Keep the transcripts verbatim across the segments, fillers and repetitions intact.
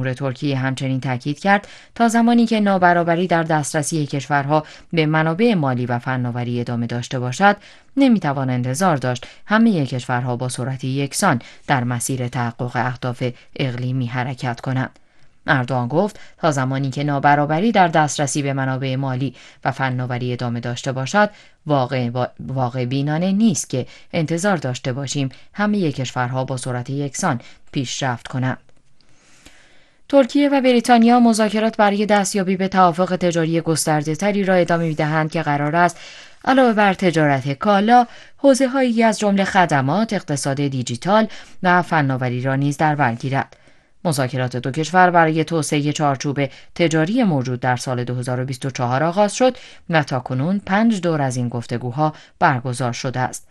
جمهور ترکیه همچنین تاکید کرد تا زمانی که نابرابری در دسترسی کشورها به منابع مالی و فناوری ادامه داشته باشد، نمیتوان انتظار داشت همه کشورها با سرعت یکسان در مسیر تحقق اهداف اقلیمی حرکت کنند. اردوغان گفت تا زمانی که نابرابری در دسترسی به منابع مالی و فناوری ادامه داشته باشد، واقع, واقع بینانه نیست که انتظار داشته باشیم همه کشورها با سرعت یکسان پیشرفت کنند. ترکیه و بریتانیا مذاکرات برای دستیابی به توافق تجاری گسترده‌تری را ادامه می‌دهند که قرار است علاوه بر تجارت کالا، حوزه‌هایی از جمله خدمات، اقتصاد دیجیتال و فناوری را نیز در بر گیرد. مذاکرات دو کشور برای توسعه چارچوب تجاری موجود در سال دو هزار و بیست و چهار آغاز شد و تاکنون پنج دور از این گفتگوها برگزار شده است.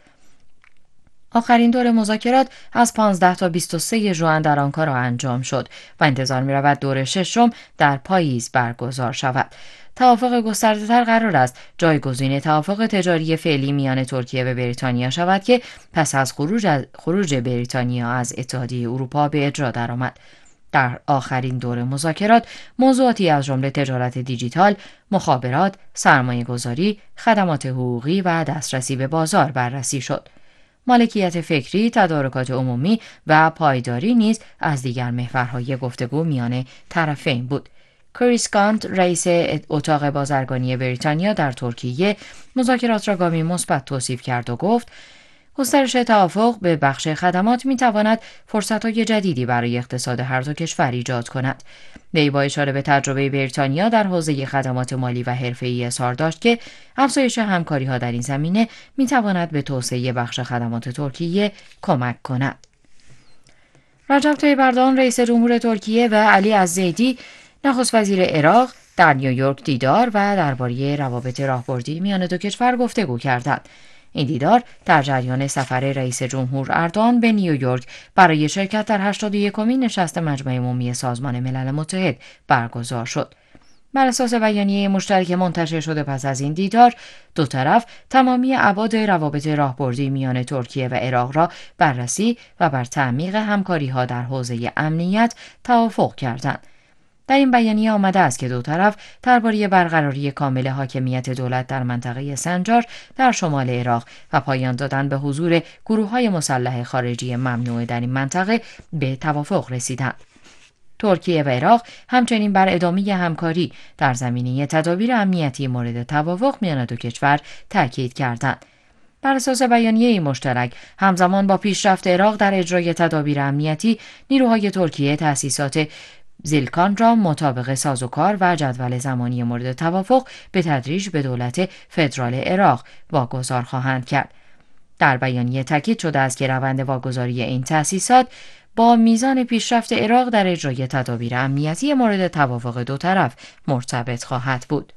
آخرین دور مذاکرات از پانزده تا بیست و سه ژوئن در آنکارا انجام شد و انتظار می‌رود دور ششم در پاییز برگزار شود. توافق گسترده‌تر قرار است جایگزین توافق تجاری فعلی میان ترکیه و بریتانیا شود که پس از خروج, از خروج بریتانیا از اتحادیه اروپا به اجرا درآمد. در آخرین دور مذاکرات موضوعاتی از جمله تجارت دیجیتال، مخابرات، سرمایه‌گذاری، خدمات حقوقی و دسترسی به بازار بررسی شد. مالکیت فکری، تدارکات عمومی و پایداری نیز از دیگر محورهای گفتگو میان طرفین بود. کریس گانت، رئیس اتاق بازرگانی بریتانیا در ترکیه، مذاکرات را گامی مثبت توصیف کرد و گفت گسترش توافق به بخش خدمات می‌تواند فرصت‌های جدیدی برای اقتصاد هر دو کشور ایجاد کند. وی با اشاره به تجربه بریتانیا در حوزه خدمات مالی و حرفه‌ای اظهار داشت که افزایش همکاری‌ها در این زمینه می‌تواند به توسعه بخش خدمات ترکیه کمک کند. رجب طیب اردوغان رئیس جمهور ترکیه و علی الزیدی نخست وزیر عراق در نیویورک دیدار و درباره روابط راهبردی میان دو کشور گفتگو کردند. این دیدار در جریان سفر رئیس جمهور اردوغان به نیویورک برای شرکت در هشتاد و یکمین نشست مجمع عمومی سازمان ملل متحد برگزار شد. بر اساس بیانیه مشترک منتشر شده پس از این دیدار، دو طرف تمامی ابعاد روابط راهبردی میان ترکیه و عراق را بررسی و بر تعمیق همکاری‌ها در حوزه امنیت توافق کردند. در این بیانیه آمده است که دو طرف درباره برقراری کامل حاکمیت دولت در منطقه سنجار در شمال عراق و پایان دادن به حضور گروه‌های مسلح خارجی ممنوعه در این منطقه به توافق رسیدند. ترکیه و عراق همچنین بر ادامه همکاری در زمینه تدابیر امنیتی مورد توافق میان دو کشور تاکید کردند. بر اساس بیانیه مشترک، همزمان با پیشرفت عراق در اجرای تدابیر امنیتی، نیروهای ترکیه تأسیسات زیلکان را مطابق سازوکار و جدول زمانی مورد توافق به تدریج به دولت فدرال عراق واگذار خواهند کرد. در بیانیه تاکید شده است که روند واگذاری این تأسیسات با میزان پیشرفت عراق در اجرای تدابیر امنیتی مورد توافق دو طرف مرتبط خواهد بود.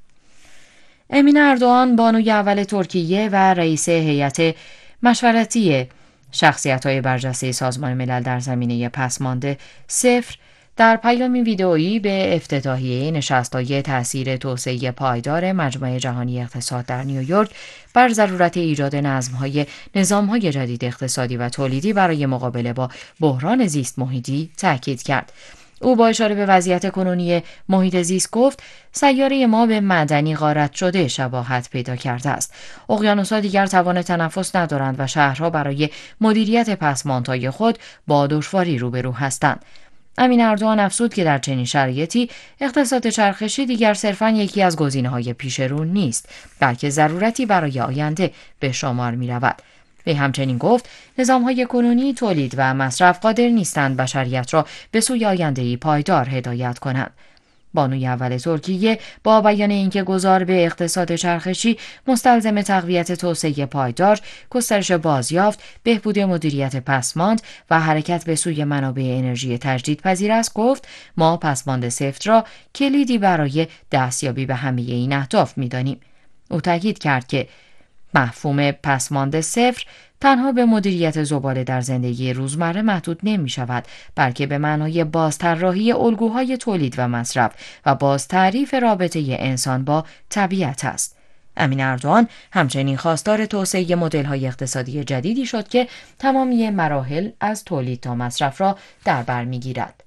امین اردوغان، بانوی اول ترکیه و رئیس هیئت مشورتی شخصیت‌های برجسته سازمان ملل در زمینه پسماند صفر، در پیامی ویدئویی به افتتاحیه نشست‌های تأثیر توسعه پایدار مجمع جهانی اقتصاد در نیویورک بر ضرورت ایجاد نظم‌های نظام‌های جدید اقتصادی و تولیدی برای مقابله با بحران زیست محیطی تاکید کرد. او با اشاره به وضعیت کنونی محیط زیست گفت سیاره ما به معدنی غارت شده شباهت پیدا کرده است. اقیانوس‌ها دیگر توان تنفس ندارند و شهرها برای مدیریت پسماندهای خود با دشواری روبرو هستند. امین اردوغان افزود که در چنین شرایطی اقتصاد چرخشی دیگر صرفاً یکی از گزینه‌های پیش رو نیست، بلکه ضرورتی برای آینده به شمار می‌رود. وی همچنین گفت نظام‌های کنونی تولید و مصرف قادر نیستند بشریت را به سوی آینده‌ای پایدار هدایت کنند. بانوی اول ترکیه با بیان اینکه گذار به اقتصاد چرخشی مستلزم تقویت توسعه پایدار، گسترش بازیافت، بهبود مدیریت پسماند و حرکت به سوی منابع انرژی تجدیدپذیر است، گفت ما پسماند صفر را کلیدی برای دستیابی به همه این اهداف می‌دانیم. او تاکید کرد که مفهوم پسماند صفر تنها به مدیریت زباله در زندگی روزمره محدود نمی شود، بلکه به معنای بازطراحی الگوهای تولید و مصرف و باز تعریف رابطه انسان با طبیعت است. امین اردوغان همچنین خواستار توسعه مدل‌های اقتصادی جدیدی شد که تمامی مراحل از تولید تا مصرف را در بر می‌گیرد.